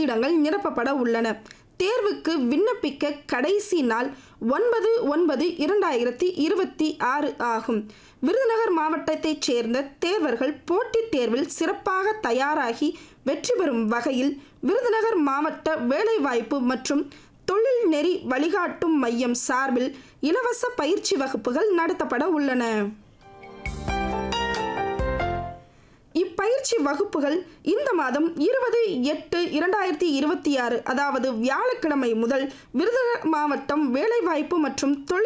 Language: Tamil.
பணியிடங்கள் நிரப்பப்பட உள்ளன. தேர்வுக்கு விண்ணப்பிக்க கடைசி நாள் 9/9/2026 ஆகும். விருதுநகர் மாவட்டத்தைச் சேர்ந்த தேர்வர்கள் போட்டித் தேர்வில் சிறப்பாக தயாராகி வெற்றி பெறும் வகையில் விருதுநகர் மாவட்ட வேலைவாய்ப்பு மற்றும் தொழில் நெறி வழிகாட்டும் மையம் சார்பில் இலவச பயிற்சி வகுப்புகள் நடத்தப்பட உள்ளன. இப்பயிற்சி வகுப்புகள் இந்த மாதம் 20/8/2026 அதாவது வியாழக்கிழமை முதல் விருதுநகர் மாவட்டம் வேலைவாய்ப்பு மற்றும் தொழில்